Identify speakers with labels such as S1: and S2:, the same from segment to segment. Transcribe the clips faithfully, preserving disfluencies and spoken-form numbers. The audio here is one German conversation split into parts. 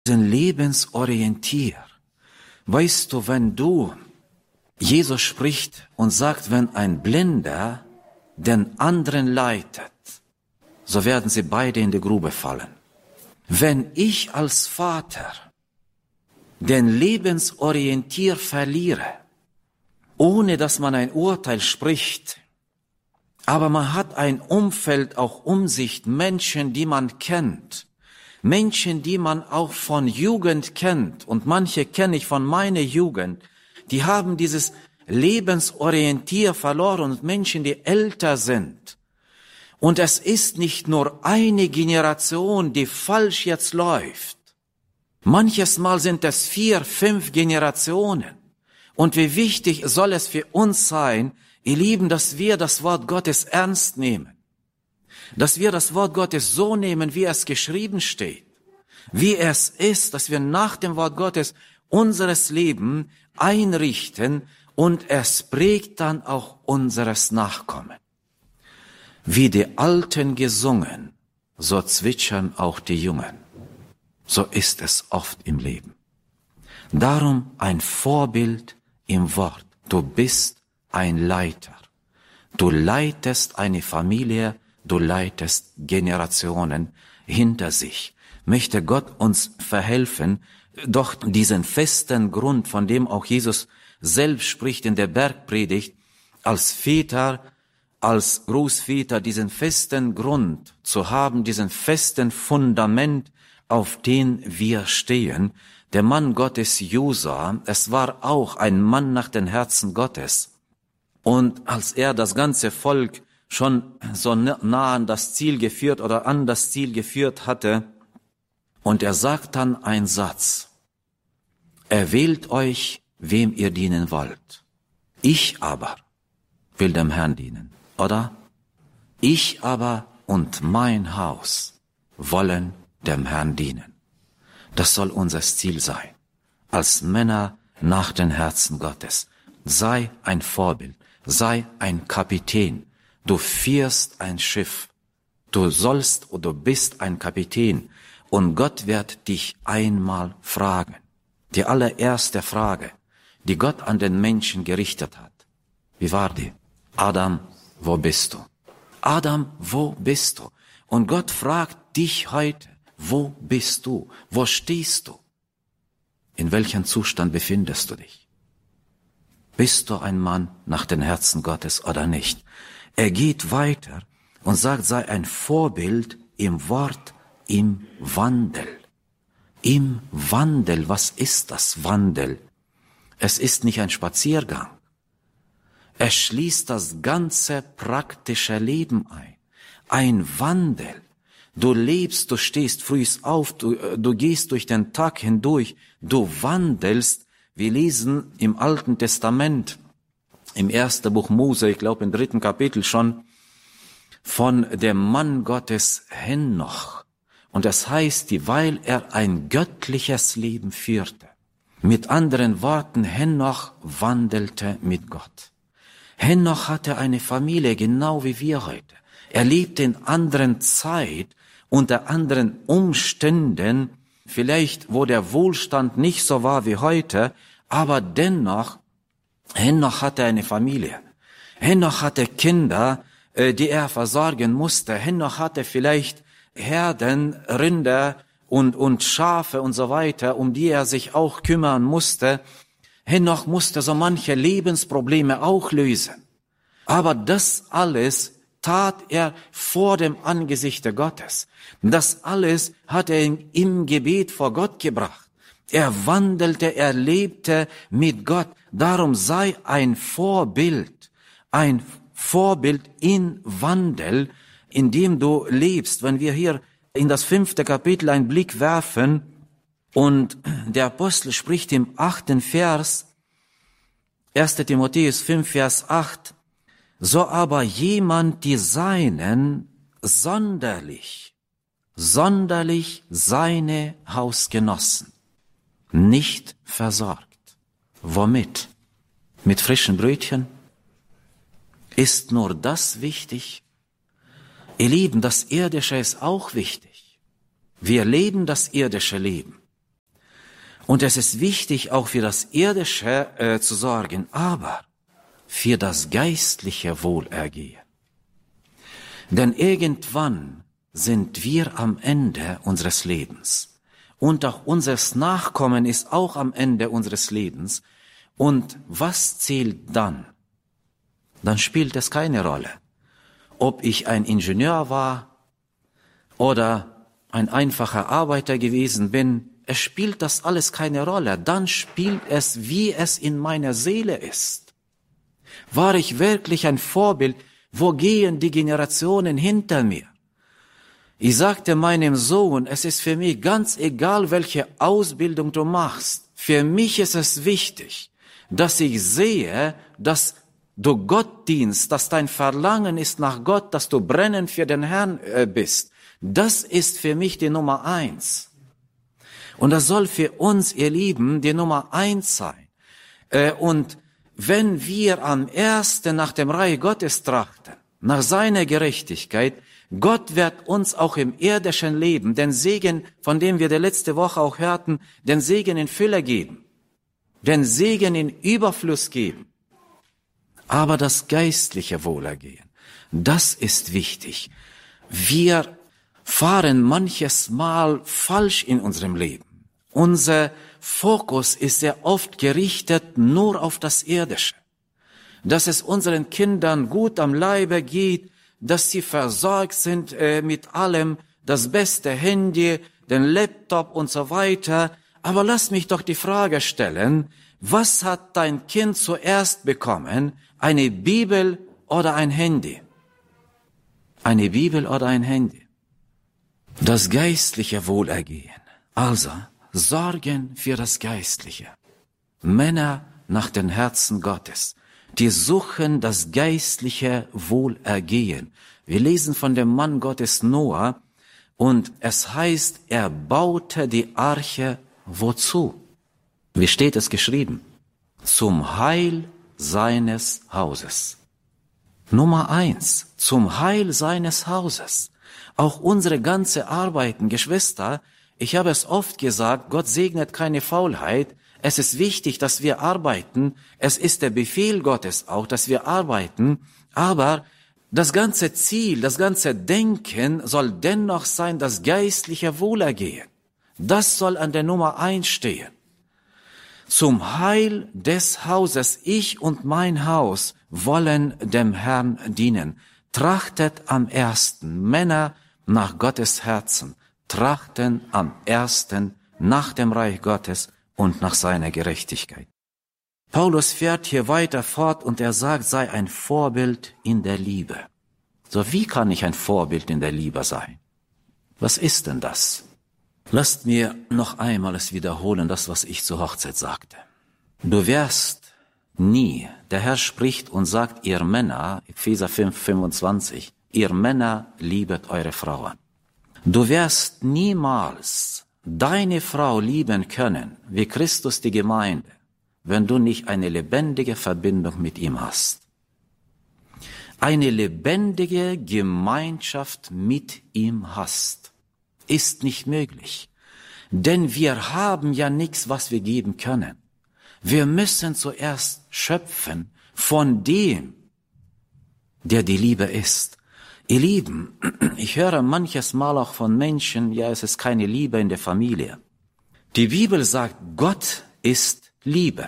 S1: Lebensorientier. Weißt du, wenn du, Jesus spricht und sagt, wenn ein Blinder den anderen leitet, so werden sie beide in die Grube fallen. Wenn ich als Vater den Lebensorientier verliere, ohne dass man ein Urteil spricht, aber man hat ein Umfeld auch um sich, Menschen, die man kennt, Menschen, die man auch von Jugend kennt, und manche kenne ich von meiner Jugend, die haben dieses Lebensorientier verloren, und Menschen, die älter sind. Und es ist nicht nur eine Generation, die falsch jetzt läuft. Manches Mal sind es vier, fünf Generationen. Und wie wichtig soll es für uns sein, ihr Lieben, dass wir das Wort Gottes ernst nehmen. Dass wir das Wort Gottes so nehmen, wie es geschrieben steht. Wie es ist, dass wir nach dem Wort Gottes unseres Leben einrichten und es prägt dann auch unseres Nachkommen. Wie die Alten gesungen, so zwitschern auch die Jungen. So ist es oft im Leben. Darum ein Vorbild im Wort. Du bist ein Leiter. Du leitest eine Familie, du leitest Generationen hinter sich. Möchte Gott uns verhelfen, doch diesen festen Grund, von dem auch Jesus selbst spricht in der Bergpredigt, als Väter, als Großväter, diesen festen Grund zu haben, diesen festen Fundament, auf den wir stehen. Der Mann Gottes Josa, es war auch ein Mann nach dem Herzen Gottes. Und als er das ganze Volk schon so nah an das Ziel geführt oder an das Ziel geführt hatte, und er sagt dann einen Satz: Erwählt euch, wem ihr dienen wollt. Ich aber will dem Herrn dienen, oder? Ich aber und mein Haus wollen dem Herrn dienen. Das soll unser Ziel sein. Als Männer nach dem Herzen Gottes. Sei ein Vorbild. Sei ein Kapitän. Du führst ein Schiff. Du sollst oder du bist ein Kapitän. Und Gott wird dich einmal fragen. Die allererste Frage, die Gott an den Menschen gerichtet hat. Wie war die? Adam, wo bist du? Adam, wo bist du? Und Gott fragt dich heute, wo bist du? Wo stehst du? In welchem Zustand befindest du dich? Bist du ein Mann nach dem Herzen Gottes oder nicht? Er geht weiter und sagt, sei ein Vorbild im Wort, im Wandel. Im Wandel, was ist das Wandel? Es ist nicht ein Spaziergang. Es schließt das ganze praktische Leben ein. Ein Wandel. Du lebst, du stehst früh auf, du, du gehst durch den Tag hindurch, du wandelst. Wir lesen im Alten Testament, im ersten Buch Mose, ich glaube im dritten Kapitel schon, von dem Mann Gottes Henoch. Und das heißt, weil er ein göttliches Leben führte. Mit anderen Worten, Henoch wandelte mit Gott. Henoch hatte eine Familie, genau wie wir heute. Er lebte in anderen Zeit, unter anderen Umständen, vielleicht wo der Wohlstand nicht so war wie heute, aber dennoch, Henoch hatte eine Familie. Henoch hatte Kinder, die er versorgen musste. Henoch hatte vielleicht Herden, Rinder und, und Schafe und so weiter, um die er sich auch kümmern musste. Henoch musste so manche Lebensprobleme auch lösen. Aber das alles tat er vor dem Angesichte Gottes. Das alles hat er im Gebet vor Gott gebracht. Er wandelte, er lebte mit Gott. Darum sei ein Vorbild, ein Vorbild in Wandel, in dem du lebst. Wenn wir hier in das fünfte Kapitel einen Blick werfen und der Apostel spricht im achten Vers, erster Timotheus fünf, Vers acht, so aber jemand die Seinen sonderlich, sonderlich seine Hausgenossen nicht versorgt. Womit? Mit frischen Brötchen? Ist nur das wichtig? Ihr Lieben, das Irdische ist auch wichtig. Wir leben das irdische Leben. Und es ist wichtig, auch für das Irdische äh, zu sorgen, aber für das geistliche Wohlergehen. Denn irgendwann sind wir am Ende unseres Lebens. Und auch unseres Nachkommen ist auch am Ende unseres Lebens. Und was zählt dann? Dann spielt es keine Rolle, ob ich ein Ingenieur war oder ein einfacher Arbeiter gewesen bin. Es spielt das alles keine Rolle. Dann spielt es, wie es in meiner Seele ist. War ich wirklich ein Vorbild? Wo gehen die Generationen hinter mir? Ich sagte meinem Sohn, es ist für mich ganz egal, welche Ausbildung du machst. Für mich ist es wichtig, dass ich sehe, dass du Gott dienst, dass dein Verlangen ist nach Gott, dass du brennend für den Herrn äh, bist. Das ist für mich die Nummer eins. Und das soll für uns, ihr Lieben, die Nummer eins sein. Äh, und wenn wir am ersten nach dem Reich Gottes trachten, nach seiner Gerechtigkeit, Gott wird uns auch im irdischen Leben den Segen, von dem wir die letzte Woche auch hörten, den Segen in Fülle geben, den Segen in Überfluss geben. Aber das geistliche Wohlergehen, das ist wichtig. Wir fahren manches Mal falsch in unserem Leben. Unser Fokus ist sehr oft gerichtet nur auf das Irdische. Dass es unseren Kindern gut am Leibe geht, dass sie versorgt sind äh, mit allem, das beste Handy, den Laptop und so weiter. Aber lass mich doch die Frage stellen, was hat dein Kind zuerst bekommen? Eine Bibel oder ein Handy? Eine Bibel oder ein Handy? Das geistliche Wohlergehen. Also, sorgen für das Geistliche. Männer nach dem Herzen Gottes. Die suchen das geistliche Wohlergehen. Wir lesen von dem Mann Gottes Noah und es heißt, er baute die Arche wozu? Wie steht es geschrieben? Zum Heil seines Hauses. Nummer eins, zum Heil seines Hauses. Auch unsere ganze Arbeiten, Geschwister, ich habe es oft gesagt, Gott segnet keine Faulheit. Es ist wichtig, dass wir arbeiten. Es ist der Befehl Gottes auch, dass wir arbeiten. Aber das ganze Ziel, das ganze Denken soll dennoch sein, das geistliche Wohlergehen. Das soll an der Nummer eins stehen. Zum Heil des Hauses, ich und mein Haus wollen dem Herrn dienen. Trachtet am ersten, Männer nach Gottes Herzen, trachten am ersten nach dem Reich Gottes und nach seiner Gerechtigkeit. Paulus fährt hier weiter fort und er sagt, sei ein Vorbild in der Liebe. So, wie kann ich ein Vorbild in der Liebe sein? Was ist denn das? Lasst mir noch einmal es wiederholen, das, was ich zur Hochzeit sagte. Du wirst nie, der Herr spricht und sagt, ihr Männer, Epheser fünf, fünfundzwanzig, ihr Männer liebet eure Frauen. Du wirst niemals deine Frau lieben können, wie Christus die Gemeinde, wenn du nicht eine lebendige Verbindung mit ihm hast. Eine lebendige Gemeinschaft mit ihm hast, ist nicht möglich. Denn wir haben ja nichts, was wir geben können. Wir müssen zuerst schöpfen von dem, der die Liebe ist. Ihr Lieben, ich höre manches Mal auch von Menschen, ja, es ist keine Liebe in der Familie. Die Bibel sagt, Gott ist Liebe.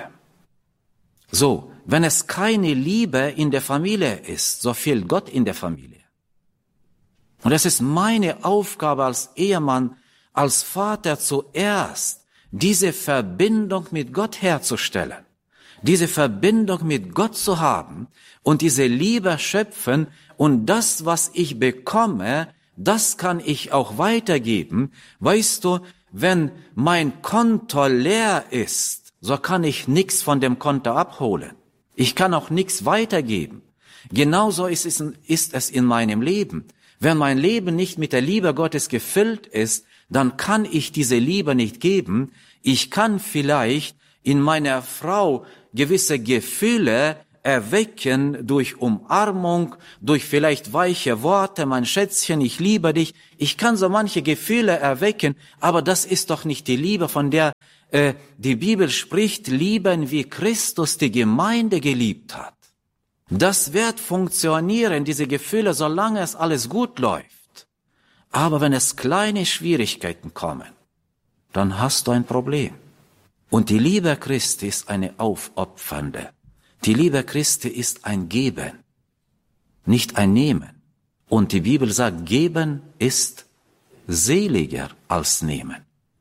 S1: So, wenn es keine Liebe in der Familie ist, so fehlt Gott in der Familie. Und es ist meine Aufgabe als Ehemann, als Vater zuerst, diese Verbindung mit Gott herzustellen, diese Verbindung mit Gott zu haben und diese Liebe schöpfen. Und das, was ich bekomme, das kann ich auch weitergeben. Weißt du, wenn mein Konto leer ist, so kann ich nichts von dem Konto abholen. Ich kann auch nichts weitergeben. Genauso ist es, ist es in meinem Leben. Wenn mein Leben nicht mit der Liebe Gottes gefüllt ist, dann kann ich diese Liebe nicht geben. Ich kann vielleicht in meiner Frau gewisse Gefühle erwecken durch Umarmung, durch vielleicht weiche Worte, mein Schätzchen, ich liebe dich. Ich kann so manche Gefühle erwecken, aber das ist doch nicht die Liebe, von der äh, die Bibel spricht, lieben, wie Christus die Gemeinde geliebt hat. Das wird funktionieren, diese Gefühle, solange es alles gut läuft. Aber wenn es kleine Schwierigkeiten kommen, dann hast du ein Problem. Und die Liebe Christi ist eine aufopfernde. Die Liebe Christi ist ein Geben, nicht ein Nehmen. Und die Bibel sagt, Geben ist seliger als Nehmen.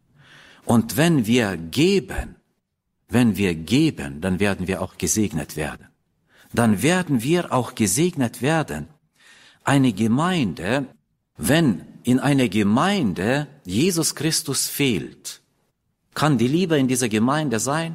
S1: Und wenn wir geben, wenn wir geben, dann werden wir auch gesegnet werden. Dann werden wir auch gesegnet werden. Eine Gemeinde, wenn in einer Gemeinde Jesus Christus fehlt, kann die Liebe in dieser Gemeinde sein?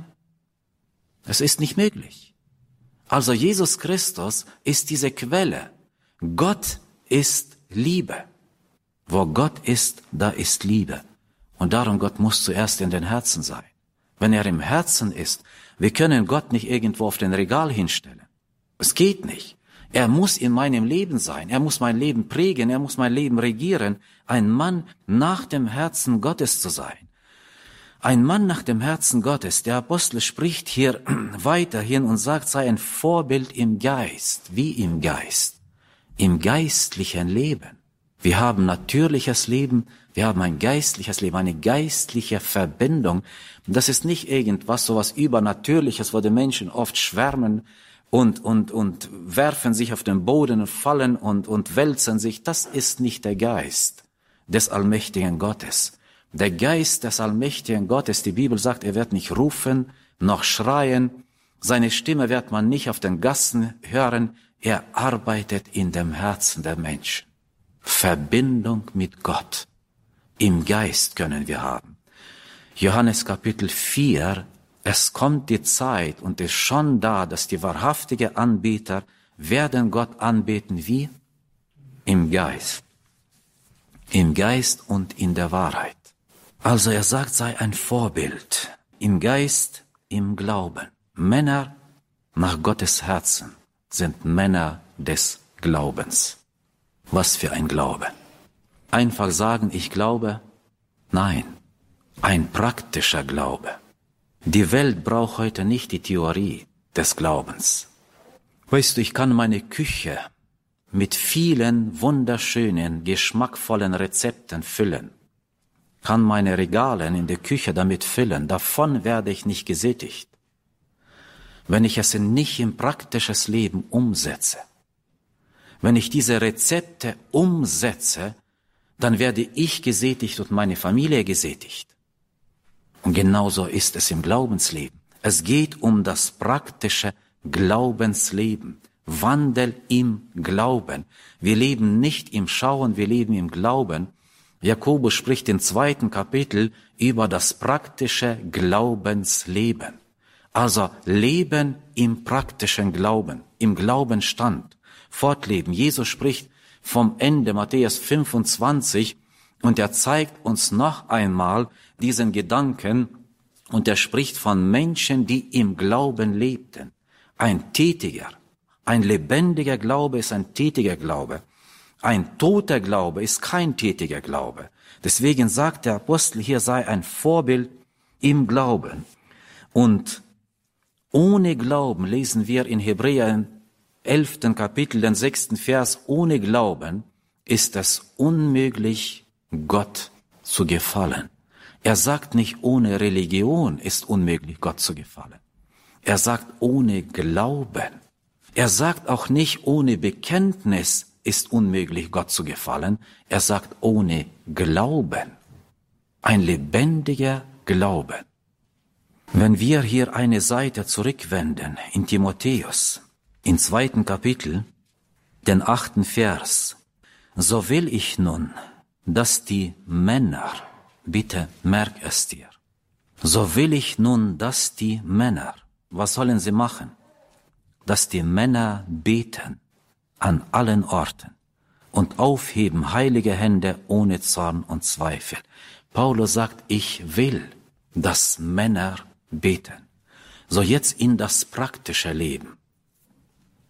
S1: Es ist nicht möglich. Also Jesus Christus ist diese Quelle. Gott ist Liebe. Wo Gott ist, da ist Liebe. Und darum, Gott muss zuerst in den Herzen sein. Wenn er im Herzen ist, wir können Gott nicht irgendwo auf den Regal hinstellen. Es geht nicht. Er muss in meinem Leben sein. Er muss mein Leben prägen. Er muss mein Leben regieren. Ein Mann nach dem Herzen Gottes zu sein. Ein Mann nach dem Herzen Gottes. Der Apostel spricht hier weiterhin und sagt, sei ein Vorbild im Geist. Wie im Geist? Im geistlichen Leben. Wir haben natürliches Leben. Wir haben ein geistliches Leben, eine geistliche Verbindung. Das ist nicht irgendwas, sowas Übernatürliches, wo die Menschen oft schwärmen und, und, und werfen sich auf den Boden und fallen und, und wälzen sich. Das ist nicht der Geist des allmächtigen Gottes. Der Geist des allmächtigen Gottes, die Bibel sagt, er wird nicht rufen, noch schreien. Seine Stimme wird man nicht auf den Gassen hören. Er arbeitet in dem Herzen der Menschen. Verbindung mit Gott. Im Geist können wir haben. Johannes Kapitel vier, es kommt die Zeit und ist schon da, dass die wahrhaftigen Anbeter werden Gott anbeten wie? Im Geist. Im Geist und in der Wahrheit. Also er sagt, sei ein Vorbild. Im Geist, im Glauben. Männer nach Gottes Herzen sind Männer des Glaubens. Was für ein Glaube. Einfach sagen, ich glaube? Nein, ein praktischer Glaube. Die Welt braucht heute nicht die Theorie des Glaubens. Weißt du, ich kann meine Küche mit vielen wunderschönen, geschmackvollen Rezepten füllen, kann meine Regale in der Küche damit füllen, davon werde ich nicht gesättigt, wenn ich es nicht in praktisches Leben umsetze. Wenn ich diese Rezepte umsetze, dann werde ich gesättigt und meine Familie gesättigt. Und genauso ist es im Glaubensleben. Es geht um das praktische Glaubensleben. Wandel im Glauben. Wir leben nicht im Schauen, wir leben im Glauben. Jakobus spricht im zweiten Kapitel über das praktische Glaubensleben. Also Leben im praktischen Glauben, im Glaubenstand. Fortleben. Jesus spricht vom Ende, Matthäus fünfundzwanzig, und er zeigt uns noch einmal diesen Gedanken, und er spricht von Menschen, die im Glauben lebten. Ein tätiger, ein lebendiger Glaube ist ein tätiger Glaube. Ein toter Glaube ist kein tätiger Glaube. Deswegen sagt der Apostel hier, sei ein Vorbild im Glauben. Und ohne Glauben, lesen wir in Hebräer elften Kapitel, den sechsten Vers, ohne Glauben ist es unmöglich, Gott zu gefallen. Er sagt nicht, ohne Religion ist unmöglich, Gott zu gefallen. Er sagt, ohne Glauben. Er sagt auch nicht, ohne Bekenntnis ist unmöglich, Gott zu gefallen. Er sagt, ohne Glauben. Ein lebendiger Glaube. Wenn wir hier eine Seite zurückwenden in Timotheus, im zweiten Kapitel, den achten Vers, so will ich nun, dass die Männer, bitte merk es dir, so will ich nun, dass die Männer, was sollen sie machen? Dass die Männer beten an allen Orten und aufheben heilige Hände ohne Zorn und Zweifel. Paulus sagt, ich will, dass Männer beten. So jetzt in das praktische Leben.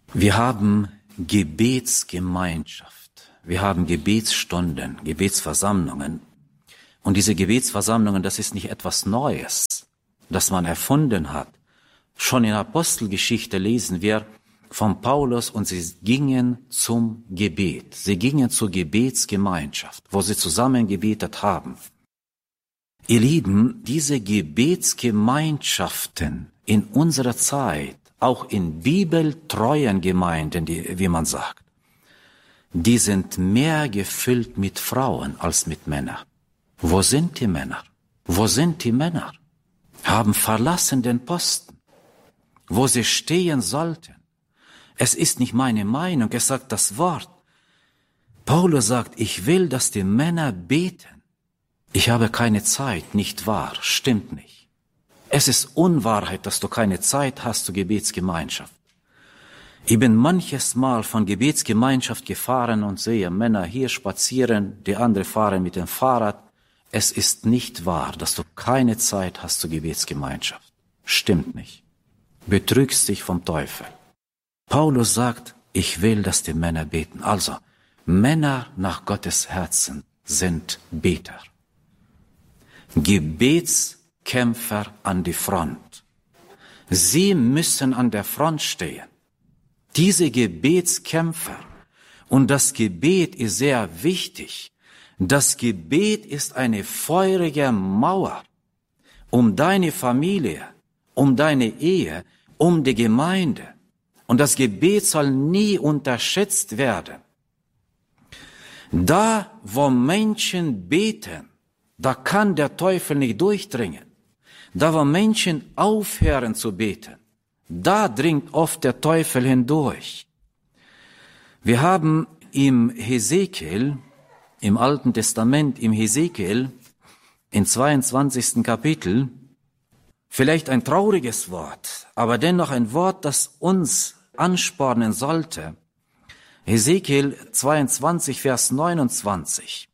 S1: Wir haben Gebetsgemeinschaft. Wir haben Gebetsstunden, Gebetsversammlungen. Und diese Gebetsversammlungen, das ist nicht etwas Neues, das man erfunden hat. Schon in der Apostelgeschichte lesen wir von Paulus und sie gingen zum Gebet. Sie gingen zur Gebetsgemeinschaft, wo sie zusammen gebetet haben. Ihr Lieben, diese Gebetsgemeinschaften in unserer Zeit, auch in bibeltreuen Gemeinden, die, wie man sagt, die sind mehr gefüllt mit Frauen als mit Männern. Wo sind die Männer? Wo sind die Männer? Haben verlassen den Posten, wo sie stehen sollten. Es ist nicht meine Meinung, es sagt das Wort. Paulus sagt, ich will, dass die Männer beten. Ich habe keine Zeit, nicht wahr, stimmt nicht. Es ist Unwahrheit, dass du keine Zeit hast zur Gebetsgemeinschaft. Ich bin manches Mal von Gebetsgemeinschaft gefahren und sehe Männer hier spazieren, die andere fahren mit dem Fahrrad. Es ist nicht wahr, dass du keine Zeit hast zur Gebetsgemeinschaft. Stimmt nicht. Betrügst dich vom Teufel. Paulus sagt, ich will, dass die Männer beten. Also, Männer nach Gottes Herzen sind Beter. Gebetskämpfer an die Front. Sie müssen an der Front stehen. Diese Gebetskämpfer. Und das Gebet ist sehr wichtig. Das Gebet ist eine feurige Mauer um deine Familie, um deine Ehe, um die Gemeinde. Und das Gebet soll nie unterschätzt werden. Da, wo Menschen beten, da kann der Teufel nicht durchdringen. Da, wo Menschen aufhören zu beten, da dringt oft der Teufel hindurch. Wir haben im Hesekiel, im Alten Testament, im Hesekiel, im zweiundzwanzigsten Kapitel, vielleicht ein trauriges Wort, aber dennoch ein Wort, das uns anspornen sollte. Hesekiel zweiundzwanzig, Vers neunundzwanzig.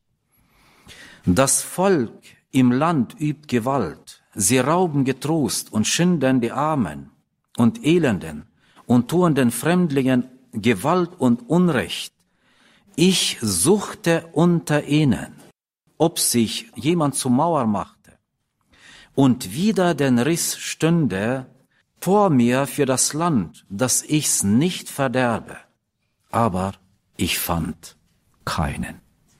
S1: Das Volk im Land übt Gewalt, sie rauben Getrost und schinden die Armen und Elenden und tun den Fremdlingen Gewalt und Unrecht. Ich suchte unter ihnen, ob sich jemand zur Mauer machte und wieder den Riss stünde vor mir für das Land, dass ich's nicht verderbe. Aber ich fand keinen.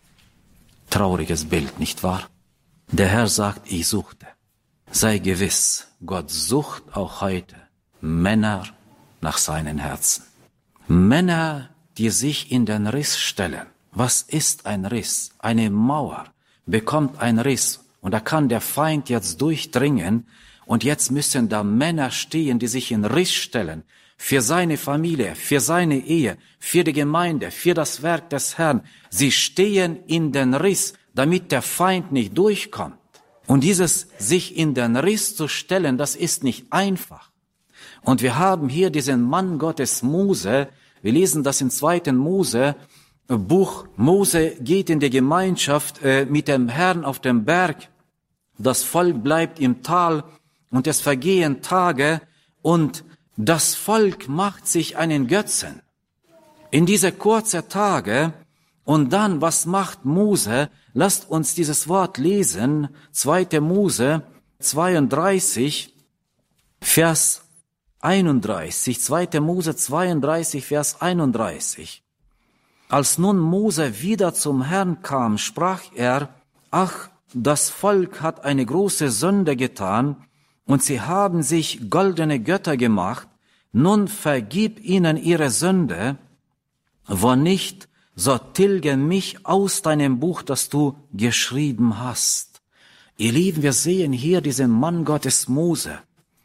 S1: Trauriges Bild, nicht wahr? Der Herr sagt, ich suchte. Sei gewiss, Gott sucht auch heute Männer nach seinen Herzen. Männer, die sich in den Riss stellen. Was ist ein Riss? Eine Mauer bekommt einen Riss und da kann der Feind jetzt durchdringen und jetzt müssen da Männer stehen, die sich in Riss stellen. Für seine Familie, für seine Ehe, für die Gemeinde, für das Werk des Herrn. Sie stehen in den Riss, damit der Feind nicht durchkommt. Und dieses sich in den Riss zu stellen, das ist nicht einfach. Und wir haben hier diesen Mann Gottes Mose. Wir lesen das im zweiten Mose Buch. Mose geht in die Gemeinschaft äh, mit dem Herrn auf dem Berg. Das Volk bleibt im Tal und es vergehen Tage und das Volk macht sich einen Götzen in diese kurzen Tage. Und dann, was macht Mose? Lasst uns dieses Wort lesen. zweiter Mose zweiunddreißig, Vers einunddreißig. zweiter Mose zweiunddreißig, Vers einunddreißig. Als nun Mose wieder zum Herrn kam, sprach er, ach, das Volk hat eine große Sünde getan, und sie haben sich goldene Götter gemacht, nun vergib ihnen ihre Sünde, wo nicht, so tilge mich aus deinem Buch, das du geschrieben hast. Ihr Lieben, wir sehen hier diesen Mann Gottes Mose.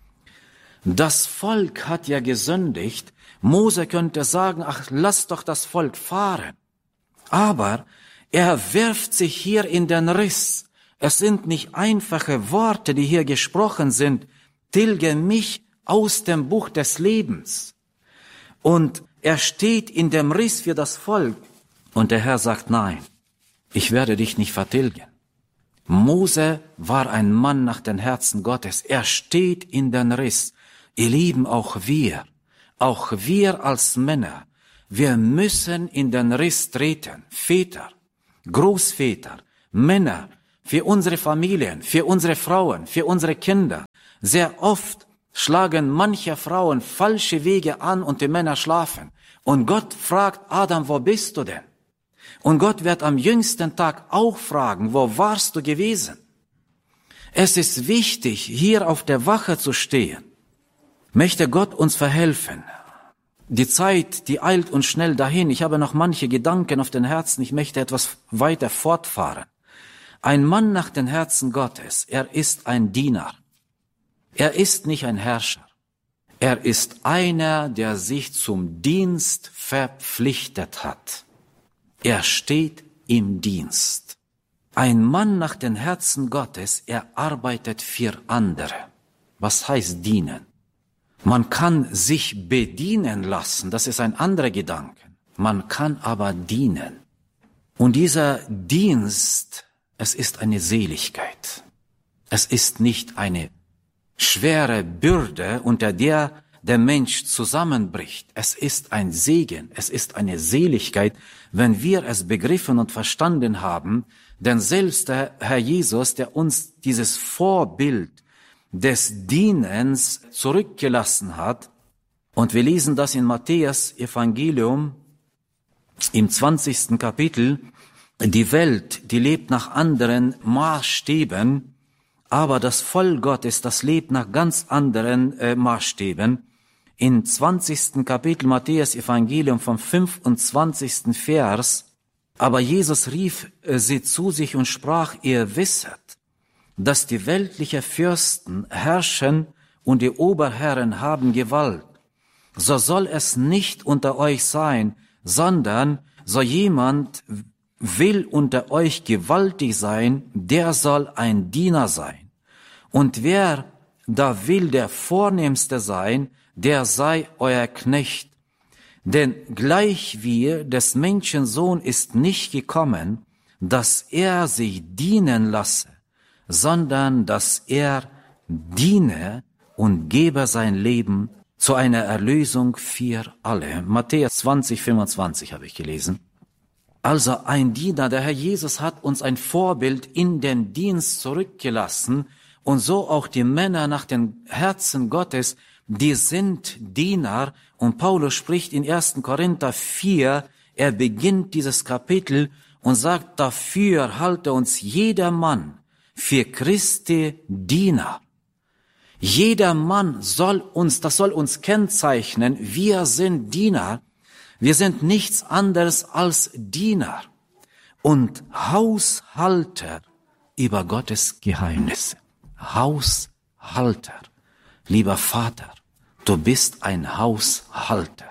S1: Das Volk hat ja gesündigt. Mose könnte sagen, ach, lass doch das Volk fahren. Aber er wirft sich hier in den Riss. Es sind nicht einfache Worte, die hier gesprochen sind. Tilge mich aus dem Buch des Lebens. Und er steht in dem Riss für das Volk. Und der Herr sagt, nein, ich werde dich nicht vertilgen. Mose war ein Mann nach dem Herzen Gottes. Er steht in den Riss. Ihr Lieben, auch wir. Auch wir als Männer, wir müssen in den Riss treten. Väter, Großväter, Männer, für unsere Familien, für unsere Frauen, für unsere Kinder. Sehr oft schlagen manche Frauen falsche Wege an und die Männer schlafen. Und Gott fragt Adam, wo bist du denn? Und Gott wird am jüngsten Tag auch fragen, wo warst du gewesen? Es ist wichtig, hier auf der Wache zu stehen. Möchte Gott uns verhelfen. Die Zeit, die eilt uns schnell dahin. Ich habe noch manche Gedanken auf den Herzen. Ich möchte etwas weiter fortfahren. Ein Mann nach dem Herzen Gottes, er ist ein Diener. Er ist nicht ein Herrscher. Er ist einer, der sich zum Dienst verpflichtet hat. Er steht im Dienst. Ein Mann nach dem Herzen Gottes, er arbeitet für andere. Was heißt dienen? Man kann sich bedienen lassen, das ist ein anderer Gedanke. Man kann aber dienen. Und dieser Dienst, es ist eine Seligkeit. Es ist nicht eine schwere Bürde, unter der der Mensch zusammenbricht. Es ist ein Segen, es ist eine Seligkeit, wenn wir es begriffen und verstanden haben, denn selbst der Herr Jesus, der uns dieses Vorbild des Dienens zurückgelassen hat, und wir lesen das in Matthäus Evangelium im zwanzigsten Kapitel, die Welt, die lebt nach anderen Maßstäben, aber das Volk Gottes, das lebt nach ganz anderen äh, Maßstäben. Im zwanzigsten Kapitel Matthäus Evangelium vom fünfundzwanzigsten Vers, aber Jesus rief äh, sie zu sich und sprach, ihr wisset, dass die weltlichen Fürsten herrschen und die Oberherren haben Gewalt. So soll es nicht unter euch sein, sondern so jemand will unter euch gewaltig sein, der soll ein Diener sein. Und wer da will der Vornehmste sein, der sei euer Knecht. Denn gleich wie des Menschensohn ist nicht gekommen, dass er sich dienen lasse, sondern dass er diene und gebe sein Leben zu einer Erlösung für alle. Matthäus zwanzig, fünfundzwanzig habe ich gelesen. Also ein Diener, der Herr Jesus hat uns ein Vorbild in den Dienst zurückgelassen und so auch die Männer nach dem Herzen Gottes, die sind Diener. Und Paulus spricht in ersten Korinther vier, er beginnt dieses Kapitel und sagt, dafür halte uns jeder Mann für Christi Diener. Jeder Mann soll uns, das soll uns kennzeichnen, wir sind Diener. Wir sind nichts anderes als Diener und Haushalter über Gottes Geheimnisse. Haushalter. Lieber Vater, du bist ein Haushalter.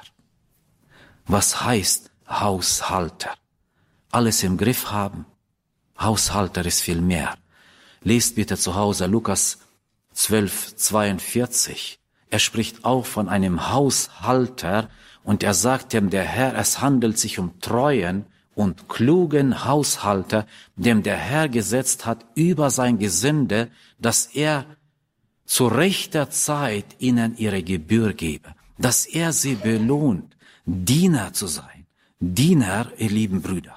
S1: Was heißt Haushalter? Alles im Griff haben? Haushalter ist viel mehr. Lest bitte zu Hause Lukas zwölf, zweiundvierzig. Er spricht auch von einem Haushalter und er sagt dem der Herr, es handelt sich um treuen und klugen Haushalter, dem der Herr gesetzt hat über sein Gesinde, dass er zu rechter Zeit ihnen ihre Gebühr gebe, dass er sie belohnt, Diener zu sein. Diener, ihr lieben Brüder.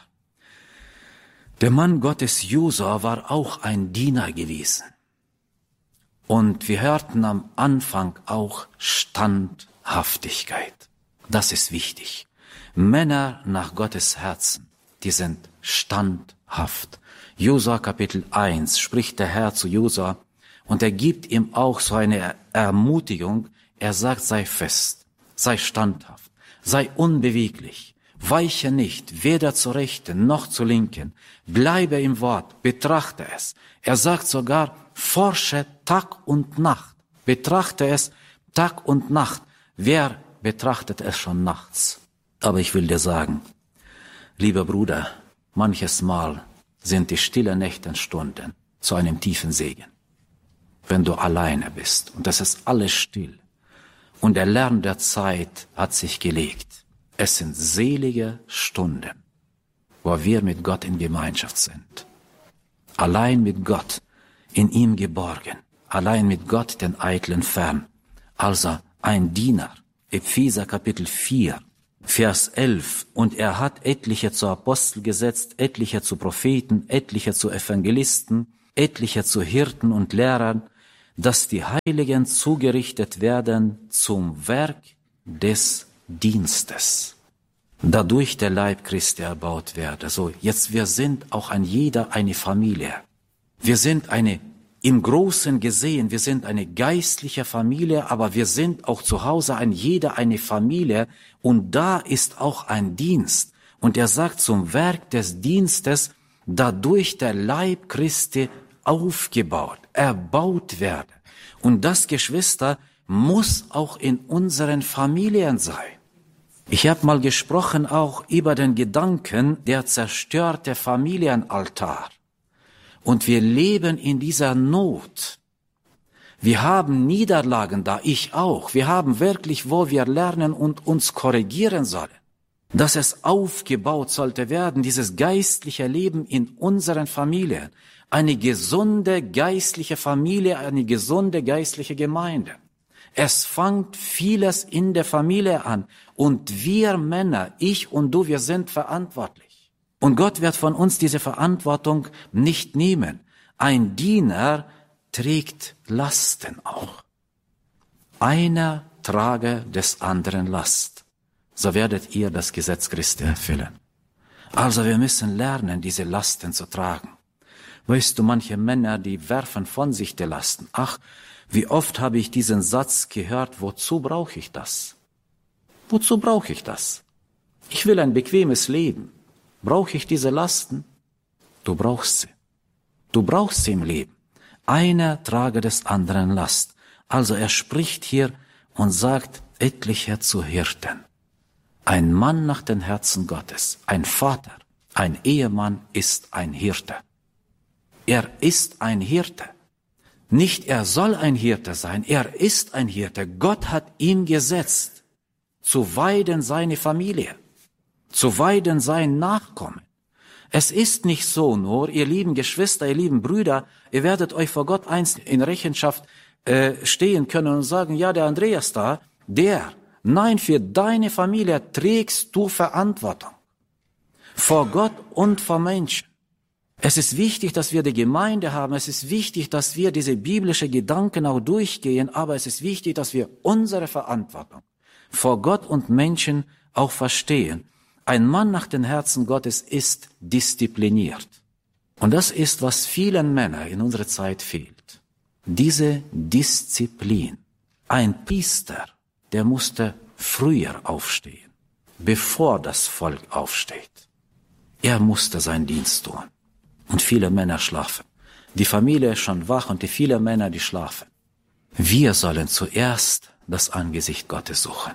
S1: Der Mann Gottes Josua war auch ein Diener gewesen. Und wir hörten am Anfang auch Standhaftigkeit. Das ist wichtig. Männer nach Gottes Herzen, die sind standhaft. Josua Kapitel eins spricht der Herr zu Josua und er gibt ihm auch so eine Ermutigung. Er sagt, sei fest, sei standhaft, sei unbeweglich, weiche nicht, weder zur Rechten noch zur Linken, bleibe im Wort, betrachte es. Er sagt sogar, forsche Tag und Nacht, betrachte es Tag und Nacht. Wer betrachtet es schon nachts? Aber ich will dir sagen, lieber Bruder, manches Mal sind die stillen Nächtenstunden zu einem tiefen Segen. Wenn du alleine bist und es ist alles still und der Lärm der Zeit hat sich gelegt. Es sind selige Stunden, wo wir mit Gott in Gemeinschaft sind. Allein mit Gott, in ihm geborgen, allein mit Gott den Eitlen fern. Also ein Diener, Epheser Kapitel vier, Vers elf. Und er hat etliche zu Apostel gesetzt, etliche zu Propheten, etliche zu Evangelisten, etliche zu Hirten und Lehrern, dass die Heiligen zugerichtet werden zum Werk des Dienstes, dadurch der Leib Christi erbaut werde. So, jetzt, wir sind auch ein jeder eine Familie. Wir sind eine, im Großen gesehen, wir sind eine geistliche Familie, aber wir sind auch zu Hause ein jeder eine Familie, und da ist auch ein Dienst. Und er sagt, zum Werk des Dienstes, dadurch der Leib Christi aufgebaut, erbaut werde. Und das, Geschwister, muss auch in unseren Familien sein. Ich habe mal gesprochen auch über den Gedanken, der zerstörte Familienaltar. Und wir leben in dieser Not. Wir haben Niederlagen da, ich auch. Wir haben wirklich, wo wir lernen und uns korrigieren sollen, dass es aufgebaut sollte werden, dieses geistliche Leben in unseren Familien. Eine gesunde geistliche Familie, eine gesunde geistliche Gemeinde. Es fängt vieles in der Familie an. Und wir Männer, ich und du, wir sind verantwortlich. Und Gott wird von uns diese Verantwortung nicht nehmen. Ein Diener trägt Lasten auch. Einer trage des anderen Last. So werdet ihr das Gesetz Christi erfüllen. Also wir müssen lernen, diese Lasten zu tragen. Weißt du, manche Männer, die werfen von sich die Lasten. Ach, wie oft habe ich diesen Satz gehört, wozu brauche ich das? Wozu brauche ich das? Ich will ein bequemes Leben. Brauche ich diese Lasten? Du brauchst sie. Du brauchst sie im Leben. Einer trage des anderen Last. Also er spricht hier und sagt, etliche zu Hirten. Ein Mann nach dem Herzen Gottes, ein Vater, ein Ehemann ist ein Hirte. Er ist ein Hirte. Nicht er soll ein Hirte sein, er ist ein Hirte. Gott hat ihn gesetzt, zu weiden seine Familie, zu weiden sein Nachkommen. Es ist nicht so nur, ihr lieben Geschwister, ihr lieben Brüder, ihr werdet euch vor Gott einst in Rechenschaft äh, stehen können und sagen, ja, der Andreas da, der, nein, für deine Familie trägst du Verantwortung. Vor Gott und vor Menschen. Es ist wichtig, dass wir die Gemeinde haben, es ist wichtig, dass wir diese biblischen Gedanken auch durchgehen, aber es ist wichtig, dass wir unsere Verantwortung vor Gott und Menschen auch verstehen. Ein Mann nach dem Herzen Gottes ist diszipliniert. Und das ist, was vielen Männern in unserer Zeit fehlt. Diese Disziplin. Ein Priester, der musste früher aufstehen, bevor das Volk aufsteht. Er musste seinen Dienst tun. Und viele Männer schlafen. Die Familie ist schon wach und die vielen Männer, die schlafen. Wir sollen zuerst das Angesicht Gottes suchen.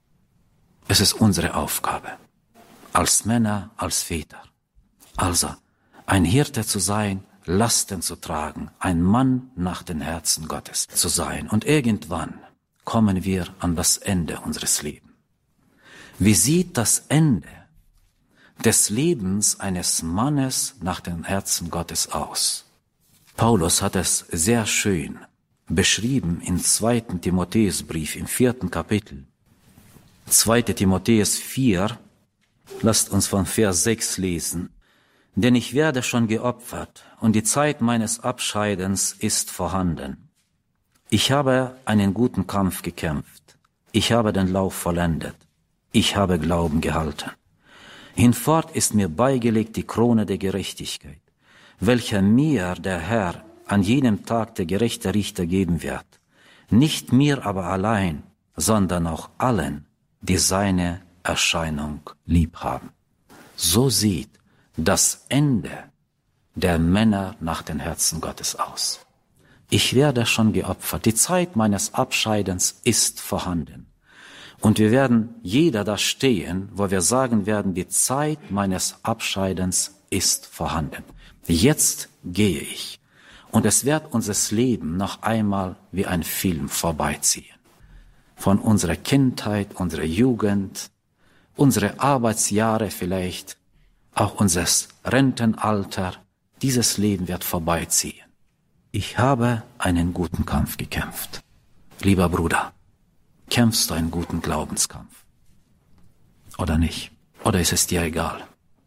S1: Es ist unsere Aufgabe. Als Männer, als Väter. Also, ein Hirte zu sein, Lasten zu tragen, ein Mann nach dem Herzen Gottes zu sein. Und irgendwann kommen wir an das Ende unseres Lebens. Wie sieht das Ende des Lebens eines Mannes nach dem Herzen Gottes aus? Paulus hat es sehr schön beschrieben im zweiten Timotheusbrief, im vierten Kapitel. zweiter Timotheus vier, lasst uns von Vers sechs lesen. Denn ich werde schon geopfert, und die Zeit meines Abscheidens ist vorhanden. Ich habe einen guten Kampf gekämpft. Ich habe den Lauf vollendet. Ich habe Glauben gehalten. Hinfort ist mir beigelegt die Krone der Gerechtigkeit, welcher mir der Herr an jenem Tag der gerechte Richter geben wird. Nicht mir aber allein, sondern auch allen, die seine Erscheinung lieb haben. So sieht das Ende der Männer nach dem Herzen Gottes aus. Ich werde schon geopfert. Die Zeit meines Abscheidens ist vorhanden. Und wir werden jeder da stehen, wo wir sagen werden, die Zeit meines Abscheidens ist vorhanden. Jetzt gehe ich. Und es wird unser Leben noch einmal wie ein Film vorbeiziehen. Von unserer Kindheit, unserer Jugend, unsere Arbeitsjahre vielleicht, auch unser Rentenalter, dieses Leben wird vorbeiziehen. Ich habe einen guten Kampf gekämpft. Lieber Bruder, kämpfst du einen guten Glaubenskampf? Oder nicht? Oder ist es dir egal?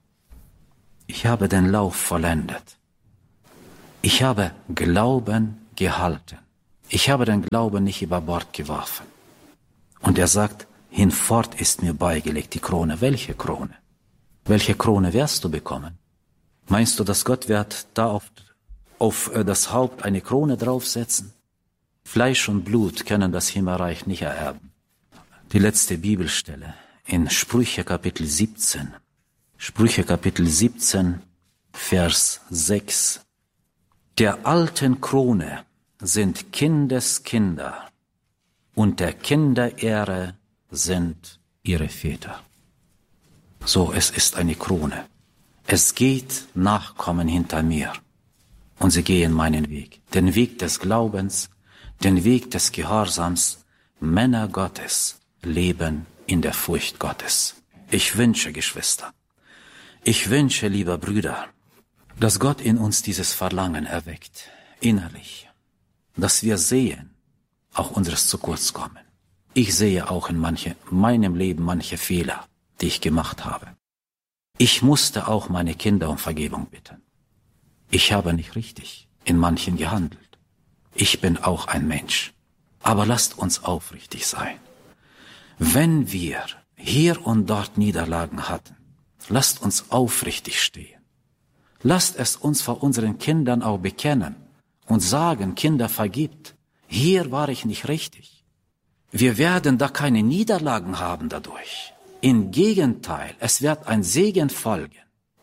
S1: Ich habe den Lauf vollendet. Ich habe Glauben gehalten. Ich habe den Glauben nicht über Bord geworfen. Und er sagt, hinfort ist mir beigelegt die Krone. Welche Krone? Welche Krone wirst du bekommen? Meinst du, dass Gott wird da auf, auf das Haupt eine Krone draufsetzen? Fleisch und Blut können das Himmelreich nicht ererben. Die letzte Bibelstelle in Sprüche Kapitel siebzehn. Sprüche Kapitel siebzehn, Vers sechs. Der alten Krone sind Kindeskinder und der Kinderehre sind ihre Väter. So, es ist eine Krone. Es geht Nachkommen hinter mir und sie gehen meinen Weg. Den Weg des Glaubens, den Weg des Gehorsams. Männer Gottes leben in der Furcht Gottes. Ich wünsche, Geschwister, ich wünsche, lieber Brüder, dass Gott in uns dieses Verlangen erweckt, innerlich, dass wir sehen, auch unseres zu kurz kommen. Ich sehe auch in manche, meinem Leben manche Fehler, die ich gemacht habe. Ich musste auch meine Kinder um Vergebung bitten. Ich habe nicht richtig in manchen gehandelt. Ich bin auch ein Mensch. Aber lasst uns aufrichtig sein. Wenn wir hier und dort Niederlagen hatten, lasst uns aufrichtig stehen. Lasst es uns vor unseren Kindern auch bekennen und sagen, Kinder, vergibt. Hier war ich nicht richtig. Wir werden da keine Niederlagen haben dadurch. Im Gegenteil, es wird ein Segen folgen.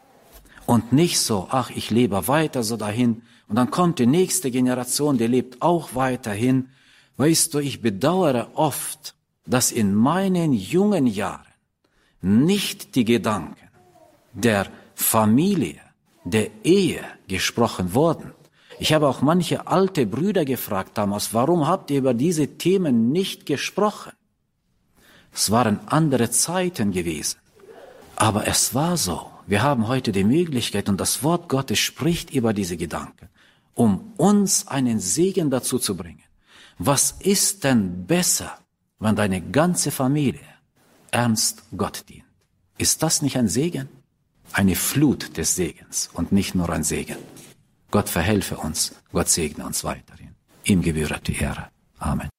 S1: Und nicht so, ach, ich lebe weiter so dahin. Und dann kommt die nächste Generation, die lebt auch weiterhin. Weißt du, ich bedauere oft, dass in meinen jungen Jahren nicht die Gedanken der Familie, der Ehe gesprochen wurden. Ich habe auch manche alte Brüder gefragt damals, warum habt ihr über diese Themen nicht gesprochen? Es waren andere Zeiten gewesen. Aber es war so. Wir haben heute die Möglichkeit und das Wort Gottes spricht über diese Gedanken, um uns einen Segen dazu zu bringen. Was ist denn besser, wenn deine ganze Familie ernst Gott dient? Ist das nicht ein Segen? Eine Flut des Segens und nicht nur ein Segen. Gott verhelfe uns, Gott segne uns weiterhin. Ihm gebührt die Ehre. Amen.